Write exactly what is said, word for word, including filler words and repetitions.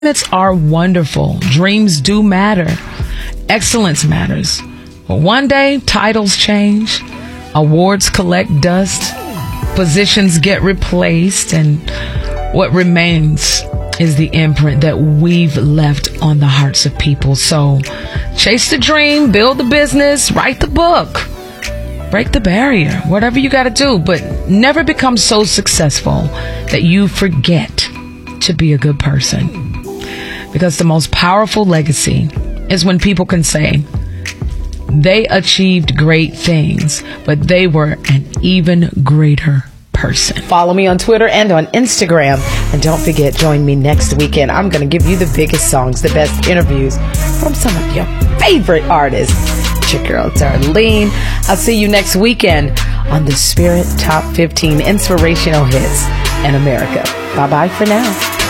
Achievements are wonderful. Dreams do matter. Excellence matters. But one day, titles change. Awards collect dust. Positions get replaced. And what remains is the imprint that we've left on the hearts of people. So chase the dream, build the business, write the book, break the barrier, whatever you got to do. But never become so successful that you forget to be a good person. Because the most powerful legacy is when people can say they achieved great things, but they were an even greater person. Follow me on Twitter and on Instagram. And don't forget, join me next weekend. I'm going to give you the biggest songs, the best interviews from some of your favorite artists. It's your girl, Darlene. I'll see you next weekend on the Spirit Top fifteen Inspirational Hits in America. Bye-bye for now.